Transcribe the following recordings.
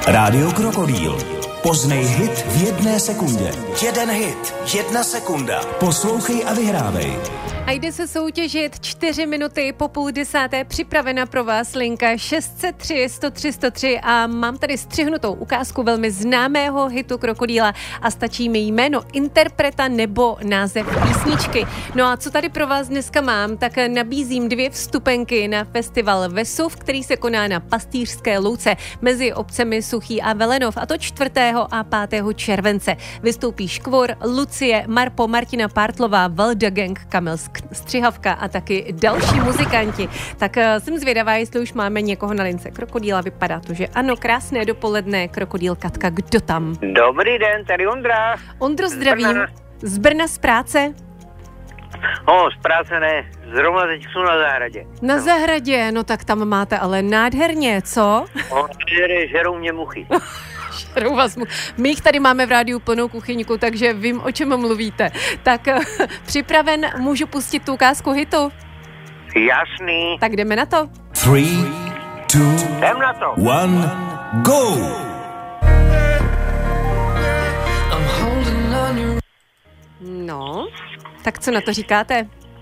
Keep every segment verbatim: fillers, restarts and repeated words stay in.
Rádio Krokodýl. Poznej hit v jedné sekundě. Jeden hit, jedna sekunda. Poslouchej a vyhrávej. A jde se soutěžit čtyři minuty po půl desáté. Připravena pro vás linka šest set tři sto tři sto tři a mám tady střihnutou ukázku velmi známého hitu Krokodýla a stačí mi jméno interpreta nebo název písničky. No a co tady pro vás dneska mám, tak nabízím dvě vstupenky na festival Vesuv, který se koná na Pastýřské louce mezi obcemi Suchý a Velenov, a to čtvrtého a pátého července. Vystoupí Škvor, Lucie, Marpo, Martina Pártlová, Valda Gang, Kamil Střihavka a taky další muzikanti. Tak uh, jsem zvědavá, jestli už máme někoho na lince Krokodýla. Vypadá to, že ano. Krásné dopoledne, Krokodýl Katka. Kdo tam? Dobrý den, tady Ondra. Ondro, zdravím. Z Brna, z Brna z práce? O, z práce ne. Zrovna teď jsou na zahradě. Na no. zahradě, no tak tam máte ale nádherně, co? O, žere, žerou mě muchy. Žerou vás mu... My jich tady máme v rádiu plnou kuchyňku, takže vím, o čem mluvíte. Tak připraven, můžu pustit tu ukázku hitu? Jasný. Tak jdeme na to. Three, two, Jdem na to. one, go! No, tak co na to říkáte?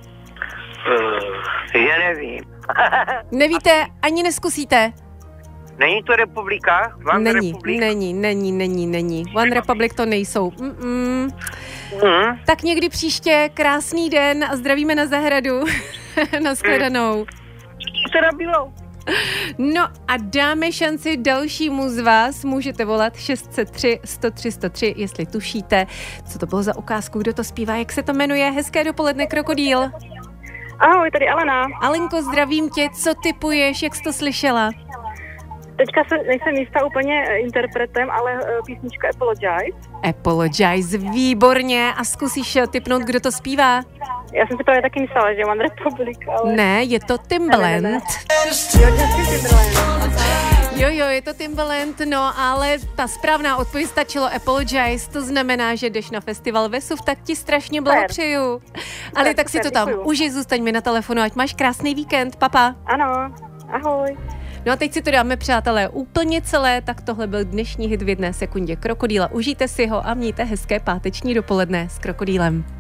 Uh, já nevím. Nevíte, ani neskusíte? Není to republika? One Není, Republic? není, není, není, není. One Republic to nejsou. Mm-mm. Mm. Tak někdy příště, krásný den a zdravíme na zahradu. Nashledanou. Co teda bylo? No a dáme šanci dalšímu z vás. Můžete volat šest set tři sto tři sto tři, jestli tušíte, co to bylo za ukázku, kdo to zpívá, jak se to jmenuje. Hezké dopoledne, Krokodýl. Ahoj, tady Alena. Alenko, zdravím tě, co typuješ, jak jsi to slyšela? Teďka se, nejsem jistá úplně interpretem, ale písnička Apologize. Apologize, výborně. A zkusíš tipnout, kdo to zpívá? Já jsem si právě taky myslela, že One Republic, ale... Ne, je to Timbaland. Ne, ne, ne. Jo, Timbaland. Jo, jo, je to Timbaland, no, ale ta správná odpověď stačilo Apologize, to znamená, že jdeš na festival Vesuv, tak ti strašně blahopřeju. Ale tak si to tam užij, zůstaň mi na telefonu, ať máš krásný víkend, papa. Ano, ahoj. No a teď si to dáme, přátelé, úplně celé, tak tohle byl dnešní hit v jedné sekundě Krokodýla. Užijte si ho a mějte hezké páteční dopoledne s Krokodýlem.